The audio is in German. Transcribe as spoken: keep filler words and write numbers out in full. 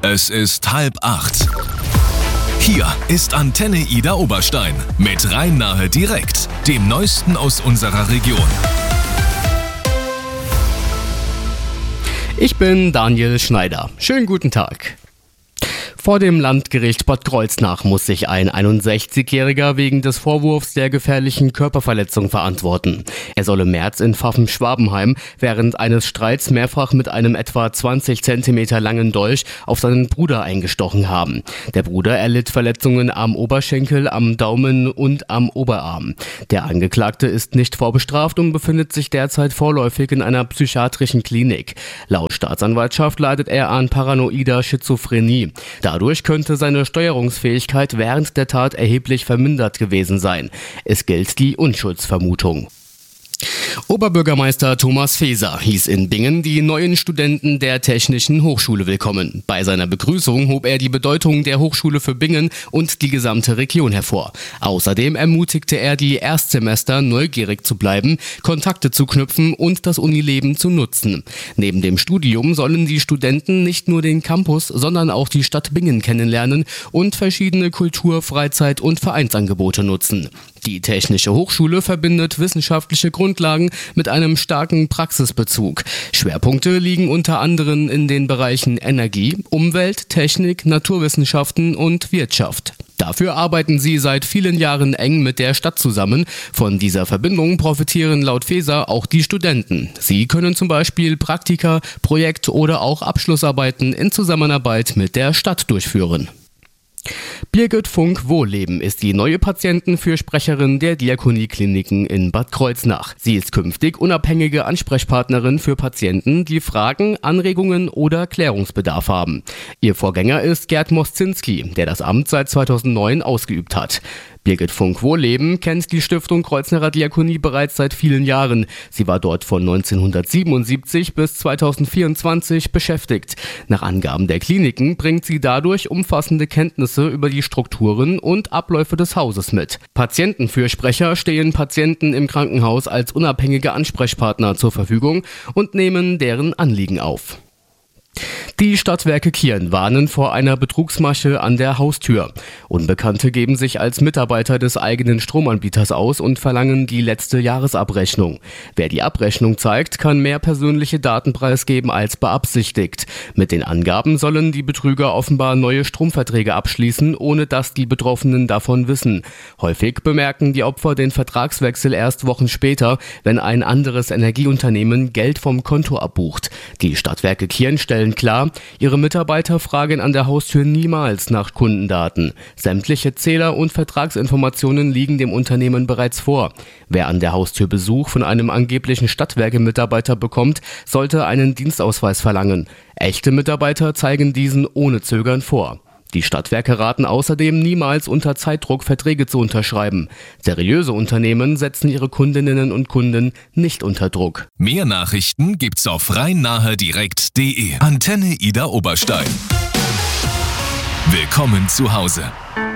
Es ist halb acht. Hier ist Antenne Ida Oberstein mit Rhein-Nahe direkt, dem Neuesten aus unserer Region. Ich bin Daniel Schneider. Schönen guten Tag. Vor dem Landgericht Bad Kreuznach muss sich ein einundsechzigjähriger wegen des Vorwurfs der gefährlichen Körperverletzung verantworten. Er soll im März in Pfaffen-Schwabenheim während eines Streits mehrfach mit einem etwa zwanzig Zentimeter langen Dolch auf seinen Bruder eingestochen haben. Der Bruder erlitt Verletzungen am Oberschenkel, am Daumen und am Oberarm. Der Angeklagte ist nicht vorbestraft und befindet sich derzeit vorläufig in einer psychiatrischen Klinik. Laut Staatsanwaltschaft leidet er an paranoider Schizophrenie. Dadurch könnte seine Steuerungsfähigkeit während der Tat erheblich vermindert gewesen sein. Es gilt die Unschuldsvermutung. Oberbürgermeister Thomas Faeser hieß in Bingen die neuen Studenten der Technischen Hochschule willkommen. Bei seiner Begrüßung hob er die Bedeutung der Hochschule für Bingen und die gesamte Region hervor. Außerdem ermutigte er die Erstsemester, neugierig zu bleiben, Kontakte zu knüpfen und das Unileben zu nutzen. Neben dem Studium sollen die Studenten nicht nur den Campus, sondern auch die Stadt Bingen kennenlernen und verschiedene Kultur-, Freizeit- und Vereinsangebote nutzen. Die Technische Hochschule verbindet wissenschaftliche Grundlagen mit einem starken Praxisbezug. Schwerpunkte liegen unter anderem in den Bereichen Energie, Umwelt, Technik, Naturwissenschaften und Wirtschaft. Dafür arbeiten sie seit vielen Jahren eng mit der Stadt zusammen. Von dieser Verbindung profitieren laut Faeser auch die Studenten. Sie können zum Beispiel Praktika, Projekt- oder auch Abschlussarbeiten in Zusammenarbeit mit der Stadt durchführen. Birgit Funk-Wohlleben ist die neue Patientenfürsprecherin der Diakoniekliniken in Bad Kreuznach. Sie ist künftig unabhängige Ansprechpartnerin für Patienten, die Fragen, Anregungen oder Klärungsbedarf haben. Ihr Vorgänger ist Gerd Moszinski, der das Amt seit zweitausendneun ausgeübt hat. Birgit Funk-Wohlleben kennt die Stiftung Kreuznacher Diakonie bereits seit vielen Jahren. Sie war dort von neunzehnhundertsiebenundsiebzig bis zweitausendvierundzwanzig beschäftigt. Nach Angaben der Kliniken bringt sie dadurch umfassende Kenntnisse über die Strukturen und Abläufe des Hauses mit. Patientenfürsprecher stehen Patienten im Krankenhaus als unabhängige Ansprechpartner zur Verfügung und nehmen deren Anliegen auf. Die Stadtwerke Kirn warnen vor einer Betrugsmasche an der Haustür. Unbekannte geben sich als Mitarbeiter des eigenen Stromanbieters aus und verlangen die letzte Jahresabrechnung. Wer die Abrechnung zeigt, kann mehr persönliche Daten preisgeben als beabsichtigt. Mit den Angaben sollen die Betrüger offenbar neue Stromverträge abschließen, ohne dass die Betroffenen davon wissen. Häufig bemerken die Opfer den Vertragswechsel erst Wochen später, wenn ein anderes Energieunternehmen Geld vom Konto abbucht. Die Stadtwerke Kirn stellen klar, ihre Mitarbeiter fragen an der Haustür niemals nach Kundendaten. Sämtliche Zähler- und Vertragsinformationen liegen dem Unternehmen bereits vor. Wer an der Haustür Besuch von einem angeblichen Stadtwerke-Mitarbeiter bekommt, sollte einen Dienstausweis verlangen. Echte Mitarbeiter zeigen diesen ohne Zögern vor. Die Stadtwerke raten außerdem, niemals unter Zeitdruck Verträge zu unterschreiben. Seriöse Unternehmen setzen ihre Kundinnen und Kunden nicht unter Druck. Mehr Nachrichten gibt's auf rhein-nahe direkt punkt de. Antenne Ida Oberstein. Willkommen zu Hause.